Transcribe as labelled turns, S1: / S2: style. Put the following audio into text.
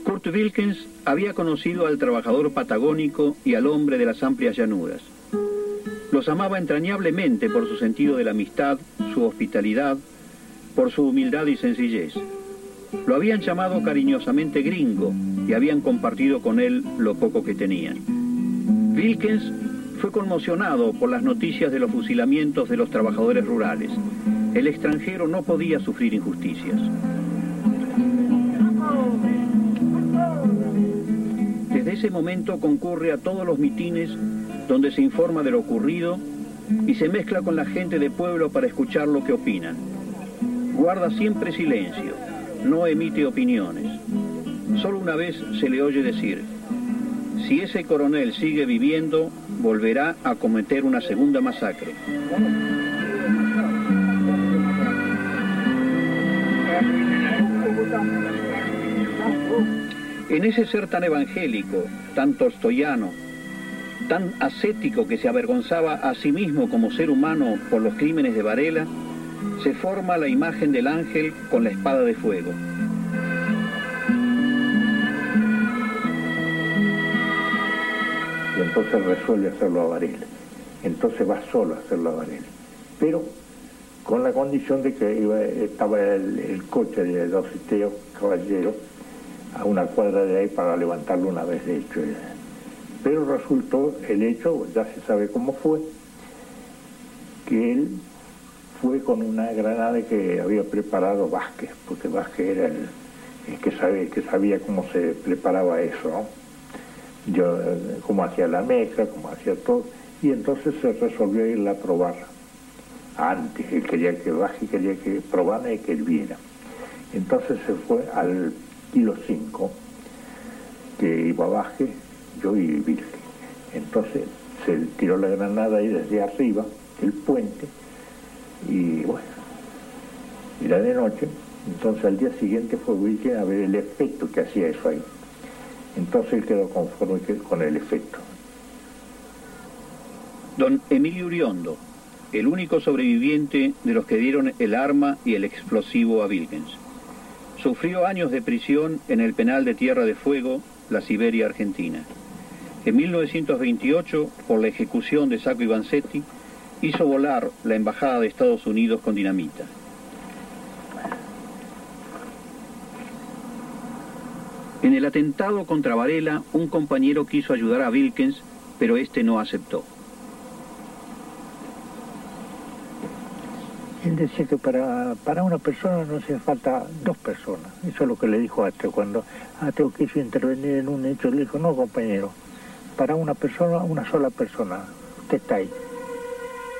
S1: Kurt Wilkens había conocido al trabajador patagónico y al hombre de las amplias llanuras. Los amaba entrañablemente por su sentido de la amistad, su hospitalidad, por su humildad y sencillez. Lo habían llamado cariñosamente gringo y habían compartido con él lo poco que tenían. Wilkens fue conmocionado por las noticias de los fusilamientos de los trabajadores rurales. El extranjero no podía sufrir injusticias. Desde ese momento concurre a todos los mitines donde se informa de lo ocurrido y se mezcla con la gente de pueblo para escuchar lo que opinan. Guarda siempre silencio, no emite opiniones. Solo una vez se le oye decir: si ese coronel sigue viviendo, volverá a cometer una segunda masacre. En ese ser tan evangélico, tan tolstoyano, tan ascético que se avergonzaba a sí mismo como ser humano por los crímenes de Varela, se forma la imagen del ángel con la espada de fuego.
S2: Y entonces resuelve hacerlo a Varela. Entonces va solo a hacerlo a Varela. Pero con la condición de que estaba el coche de Dositeo Caballero a una cuadra de ahí para levantarlo una vez de hecho. Pero resultó el hecho, ya se sabe cómo fue, que él fue con una granada que había preparado Vázquez, porque Vázquez era el que sabía cómo se preparaba eso, ¿no? Yo, cómo hacía la mezcla, cómo hacía todo, y entonces se resolvió irla a probar antes. Él quería que Vázquez quería que probara y que él viera. Entonces se fue al kilo 5, que iba Vázquez, yo y Vilque. Entonces se tiró la granada ahí desde arriba del puente y bueno, era de noche. Entonces al día siguiente fue Vilque a ver el efecto que hacía eso ahí. Entonces él quedó conforme con el efecto.
S1: Don Emilio Uriondo, el único sobreviviente de los que dieron el arma y el explosivo a Wilkens. Sufrió años de prisión en el penal de Tierra de Fuego, la Siberia argentina. En 1928, por la ejecución de Sacco y Vanzetti, hizo volar la embajada de Estados Unidos con dinamita. En el atentado contra Varela, un compañero quiso ayudar a Wilkens, pero este no aceptó.
S3: Él decía que para una persona no hace falta dos personas. Eso es lo que le dijo a Ateo. Cuando Ateo quiso intervenir en un hecho, le dijo: no, compañero, para una persona, una sola persona. Usted está ahí.